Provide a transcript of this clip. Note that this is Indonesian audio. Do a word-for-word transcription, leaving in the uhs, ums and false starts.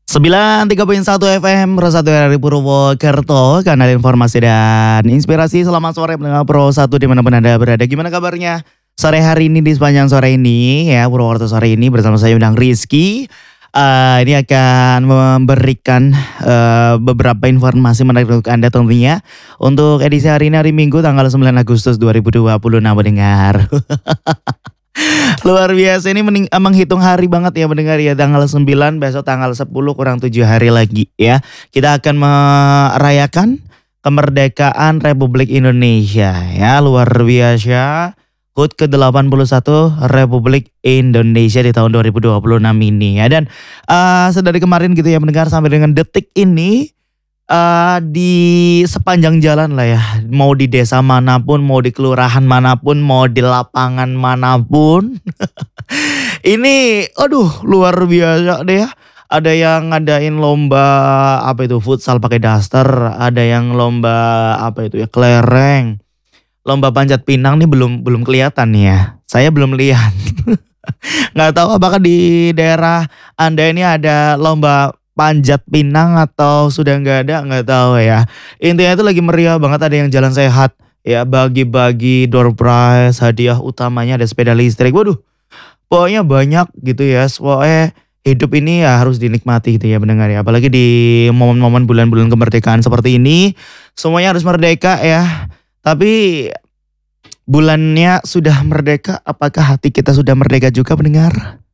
sembilan tiga koma satu F M Pro satu R R I Purwokerto, kanal informasi dan inspirasi. Selamat sore pendengar Pro satu dimanapun Anda berada. Gimana kabarnya sore hari ini di sepanjang sore ini ya, Purwokerto sore ini bersama saya Undang Rizky. Uh, ini akan memberikan uh, beberapa informasi menarik untuk Anda tentunya. Untuk edisi hari ini, hari Minggu tanggal sembilan Agustus dua ribu dua puluh enam mendengar. Luar biasa, ini mening- menghitung hari banget ya mendengar ya. Tanggal sembilan, besok tanggal sepuluh, kurang tujuh hari lagi ya. Kita akan merayakan kemerdekaan Republik Indonesia ya. Luar biasa, H U T ke delapan puluh satu Republik Indonesia di tahun dua ribu dua puluh enam ini ya. Dan uh, sedari kemarin gitu ya mendengar sampai dengan detik ini, Uh, di sepanjang jalan lah ya, mau di desa manapun, mau di kelurahan manapun, mau di lapangan manapun. Ini aduh luar biasa deh ya. Ada yang ngadain lomba apa itu futsal pakai daster, ada yang lomba apa itu ya kelereng. Lomba panjat pinang nih belum belum kelihatan nih ya. Saya belum lihat. Nggak tahu apakah di daerah Anda ini ada lomba panjat pinang atau sudah nggak ada, nggak tahu ya. Intinya itu lagi meriah banget, ada yang jalan sehat ya, bagi-bagi door prize, hadiah utamanya ada sepeda listrik. Waduh, pokoknya banyak gitu ya. Pokoknya hidup ini ya harus dinikmati gitu ya mendengar ya. Apalagi di momen-momen bulan-bulan kemerdekaan seperti ini, semuanya harus merdeka ya. Tapi bulannya sudah merdeka, apakah hati kita sudah merdeka juga mendengar?